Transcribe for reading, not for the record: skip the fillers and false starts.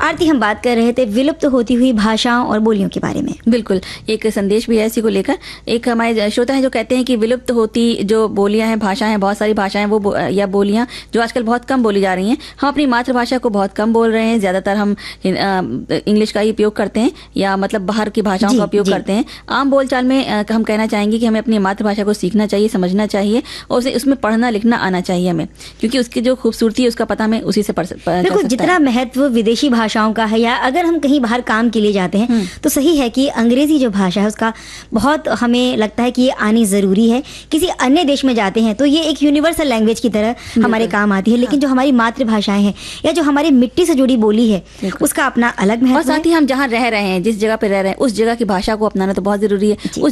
आरती, हम बात कर रहे थे विलुप्त होती हुई भाषाओं और बोलियों के बारे में। बिल्कुल, एक संदेश भी है इसी को लेकर। एक हमारे श्रोता हैं जो कहते हैं कि विलुप्त होती जो बोलियां हैं, भाषाएं हैं, बहुत सारी भाषाएं वो या बोलियां जो आजकल बहुत कम बोली जा रही हैं। हम अपनी मातृभाषा को बहुत कम बोल रहे हैं, ज्यादातर हम इंग्लिश का ही उपयोग करते हैं या मतलब बाहर की भाषाओं का उपयोग करते हैं। आम बोलचाल में हम कहना चाहेंगे कि हमें अपनी मातृभाषा को सीखना चाहिए, समझना चाहिए और उसे उसमें पढ़ना लिखना आना चाहिए हमें, क्योंकि उसकी जो खूबसूरती है उसका पता हमें उसी से पढ़ सकता है। जितना महत्व विदेशी भाषाओं का है, या अगर हम कहीं बाहर काम के लिए जाते हैं तो सही है कि अंग्रेजी जो भाषा है उसका बहुत हमें लगता है कि ये आनी जरूरी है। किसी अन्य देश में जाते हैं तो ये एक यूनिवर्सल लैंग्वेज की तरह हमारे काम आती है, लेकिन जो हमारी मातृभाषाएं हैं या जो हमारी मिट्टी से जुड़ी बोली है उसका अपना अलग महत्व है। और साथ ही हम जहाँ रह रहे हैं, जिस जगह पे रह रहे हैं, उस जगह की भाषा को अपनाना तो बहुत जरूरी है।